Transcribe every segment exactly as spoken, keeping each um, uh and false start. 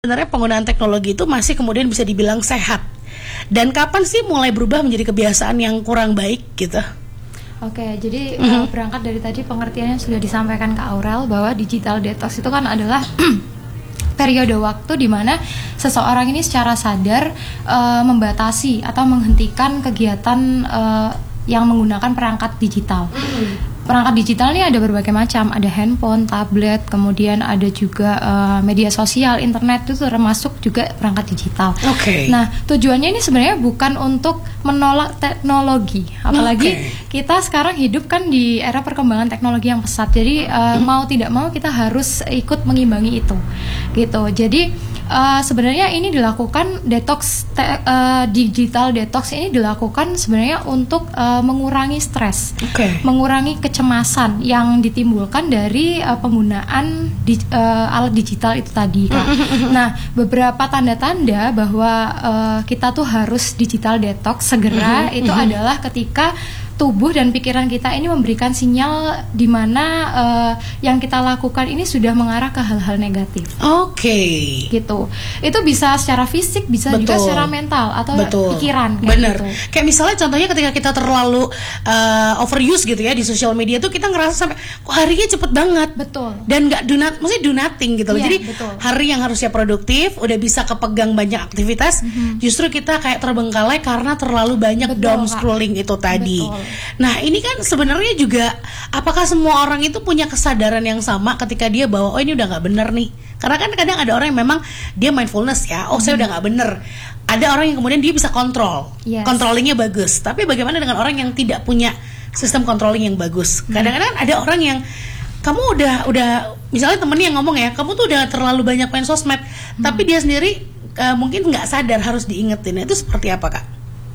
Sebenarnya penggunaan teknologi itu masih kemudian bisa dibilang sehat. Dan kapan sih mulai berubah menjadi kebiasaan yang kurang baik gitu? Oke, jadi Mhm. uh, berangkat dari tadi pengertian yang sudah disampaikan Kak Aurel bahwa digital detox itu kan adalah periode waktu di mana seseorang ini secara sadar uh, membatasi atau menghentikan kegiatan uh, yang menggunakan perangkat digital. Mhm. Perangkat digital ini ada berbagai macam, ada handphone, tablet, kemudian ada juga uh, media sosial, internet, itu termasuk juga perangkat digital. Oke. Nah, tujuannya ini sebenarnya bukan untuk menolak teknologi, apalagi Oke. kita sekarang hidup kan di era perkembangan teknologi yang pesat. Jadi uh, Hmm. mau tidak mau kita harus ikut mengimbangi itu, gitu. Jadi Uh, sebenarnya ini dilakukan detox te- uh, digital detox ini dilakukan sebenarnya untuk uh, mengurangi stres, Oke. mengurangi kecemasan yang ditimbulkan dari uh, penggunaan di, uh, alat digital itu tadi, Kak. Nah, beberapa tanda-tanda bahwa uh, kita tuh harus digital detox segera itu adalah ketika tubuh dan pikiran kita ini memberikan sinyal di mana uh, yang kita lakukan ini sudah mengarah ke hal-hal negatif. Oke. Gitu. Itu bisa secara fisik, bisa juga Betul. secara mental atau Betul. pikiran kayak Bener. gitu. Kayak misalnya contohnya ketika kita terlalu uh, overuse gitu ya di sosial media tuh kita ngerasa sampai kok harinya cepet banget. Betul. Dan nggak do not, maksudnya do nothing gitu loh. Iya, Jadi betul. hari yang harusnya produktif udah bisa kepegang banyak aktivitas, justru kita kayak terbengkalai karena terlalu banyak Betul, doom Kak. scrolling itu tadi. Betul. Nah ini kan sebenarnya juga apakah semua orang itu punya kesadaran yang sama ketika dia bahwa oh ini udah nggak bener nih? Karena kan kadang ada orang yang memang dia mindfulness ya, oh saya udah nggak bener. Ada orang yang kemudian dia bisa kontrol, Yes. controllingnya bagus. Tapi bagaimana dengan orang yang tidak punya sistem controlling yang bagus? Kadang-kadang ada orang yang kamu udah udah misalnya temennya yang ngomong ya, kamu tuh udah terlalu banyak main sosmed, tapi dia sendiri uh, mungkin nggak sadar harus diingetin. Nah, itu seperti apa, Kak?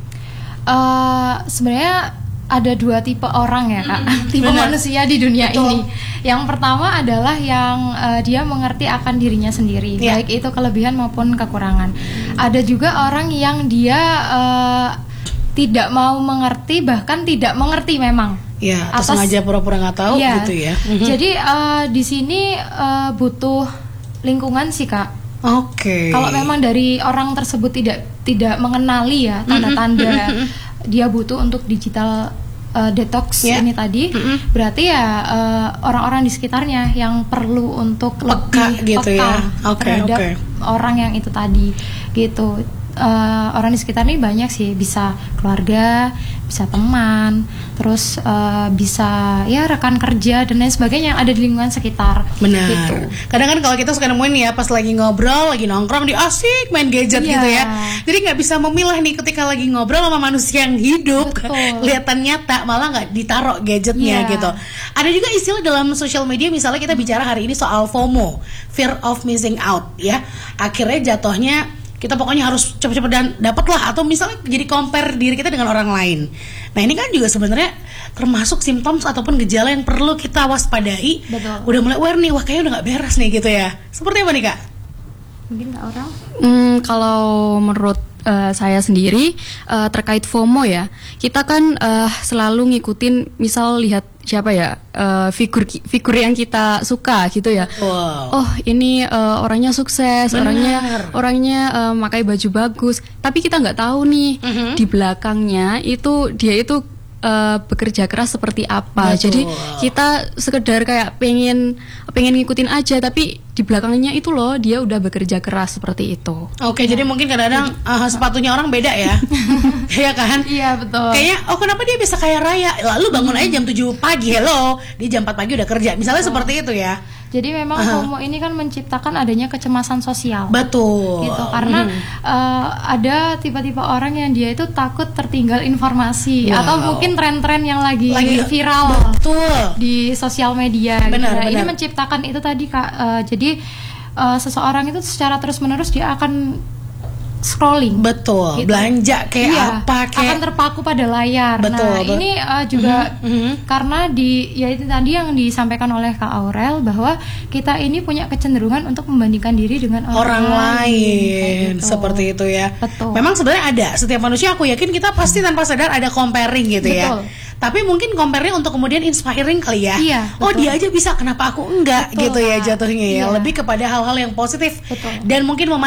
Uh, sebenarnya ada dua tipe orang ya, Kak. Tipe Benar. manusia di dunia Betul. ini. Yang pertama adalah yang uh, dia mengerti akan dirinya sendiri, Ya. baik itu kelebihan maupun kekurangan. Ada juga orang yang dia uh, tidak mau mengerti, bahkan tidak mengerti memang. Ya, atau Atas- sengaja pura-pura nggak tahu Iya. gitu ya. Jadi uh, di sini uh, butuh lingkungan sih, Kak. Oke. Kalau memang dari orang tersebut tidak tidak mengenali ya tanda-tanda dia butuh untuk digital uh, detox Ya. ini tadi, berarti ya uh, orang-orang di sekitarnya yang perlu untuk Peka lebih gitu peka ya. Oke, terhadap oke. orang yang itu tadi gitu. Uh, orang di sekitar ini banyak sih, bisa keluarga, bisa teman, terus uh, bisa ya rekan kerja dan lain sebagainya yang ada di lingkungan sekitar. Benar. Gitu. Kadang kan kalau kita suka nemuin ya pas lagi ngobrol, lagi nongkrong di asik main gadget Iya. gitu ya. Jadi nggak bisa memilah nih ketika lagi ngobrol sama manusia yang hidup, Betul. kelihatan nyata, malah nggak ditaruh gadgetnya Iya. gitu. Ada juga istilah dalam sosial media, misalnya kita bicara hari ini soal FOMO, fear of missing out ya. Akhirnya jatuhnya kita pokoknya harus cepet-cepet dan dapat lah, atau misalnya jadi compare diri kita dengan orang lain. Nah ini kan juga sebenarnya termasuk simptom ataupun gejala yang perlu kita waspadai. Betul. Udah mulai aware nih, wah kayaknya udah nggak beres nih gitu ya. Seperti apa nih, Kak? Mungkin nggak orang? Hmm, kalau menurut eh, saya sendiri eh, terkait FOMO ya, kita kan eh, selalu ngikutin, misal lihat siapa ya eh, figur figur yang kita suka gitu ya. Wow. Oh ini eh, orangnya sukses, Benar. orangnya orangnya eh, pakai baju bagus, tapi kita nggak tahu nih Mhm. di belakangnya itu dia itu eh, bekerja keras seperti apa. Betul. Jadi kita sekedar kayak pengen pengen ngikutin aja, tapi di belakangnya itu loh dia udah bekerja keras seperti itu. Oke, jadi mungkin kadang-kadang uh, sepatunya orang beda ya. Iya kan? Iya betul. Kayaknya, oh kenapa dia bisa kaya raya? Lalu bangun aja jam tujuh pagi, hello. Dia jam empat pagi udah kerja. Misalnya seperti itu ya. Jadi memang Aha. FOMO ini kan menciptakan adanya kecemasan sosial. Betul. Gitu, karena Mhm. uh, ada tipe-tipe orang yang dia itu takut tertinggal informasi Wow. atau mungkin tren-tren yang lagi, Lagi viral Betul. di sosial media. Benar, gitu. Nah, ini benar. menciptakan itu tadi, Kak. Uh, jadi uh, seseorang itu secara terus-menerus dia akan scrolling. Betul. Gitu. Belanja kayak Iya, apa kayak akan terpaku pada layar. Betul, Nah, betul. ini uh, juga Mhm. karena di ya itu tadi yang disampaikan oleh Kak Aurel bahwa kita ini punya kecenderungan untuk membandingkan diri dengan orang, orang lain Kayak gitu. seperti itu ya. Betul. Memang sebenarnya ada setiap manusia, aku yakin kita pasti tanpa sadar ada comparing gitu ya. Betul. Tapi mungkin compare-nya untuk kemudian inspiring kali ya. Iya, Oh betul. dia aja bisa, kenapa aku enggak Betul, gitu ya Kak. jatuhnya ya. Iya. Lebih kepada hal-hal yang positif Betul. dan mungkin